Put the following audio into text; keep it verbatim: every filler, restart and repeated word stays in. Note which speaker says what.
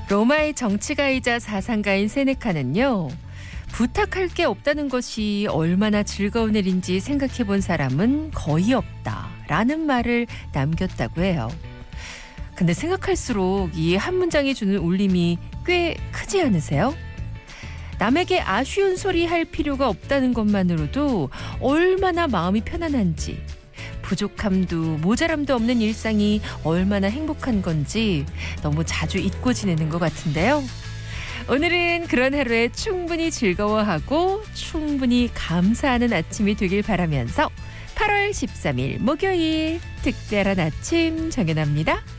Speaker 1: 로마의 정치가이자 사상가인 세네카는요, 부탁할 게 없다는 것이 얼마나 즐거운 일인지 생각해 본 사람은 거의 없다라는 말을 남겼다고 해요. 근데 생각할수록 이 한 문장이 주는 울림이 꽤 크지 않으세요? 남에게 아쉬운 소리 할 필요가 없다는 것만으로도 얼마나 마음이 편안한지, 부족함도 모자람도 없는 일상이 얼마나 행복한 건지 너무 자주 잊고 지내는 것 같은데요. 오늘은 그런 하루에 충분히 즐거워하고 충분히 감사하는 아침이 되길 바라면서 팔월 십삼일 목요일 특별한 아침 정연합니다.